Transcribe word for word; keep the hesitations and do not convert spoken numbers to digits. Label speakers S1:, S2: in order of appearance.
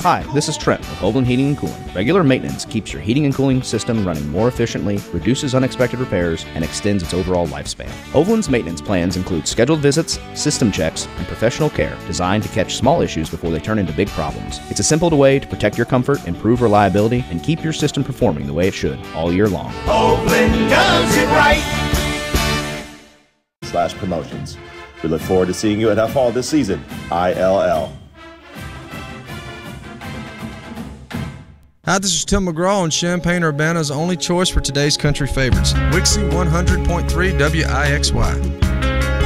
S1: Hi, this is Trent with Overland Heating and Cooling. Regular maintenance keeps your heating and cooling system running more efficiently, reduces unexpected repairs, and extends its overall lifespan. Overland's maintenance plans include scheduled visits, system checks, and professional care designed to catch small issues before they turn into big problems. It's a simple way to protect your comfort, improve reliability, and keep your system performing the way it should all year long.
S2: Overland does it right. Slash promotions. We look forward to seeing you at Huff Hall this season. I L L.
S3: Hi, this is Tim McGraw on Champaign-Urbana's only choice for today's country favorites, Wixie one hundred point three W I X Y.